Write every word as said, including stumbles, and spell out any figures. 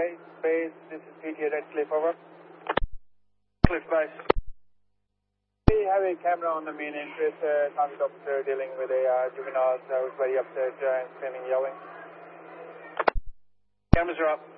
Hi, base, this is Pete here at Cliff, over. Cliff Base. We have a camera on the main entrance, uh, transit officer dealing with a uh, juvenile that was very upset uh, and screaming, yelling. Cameras are up.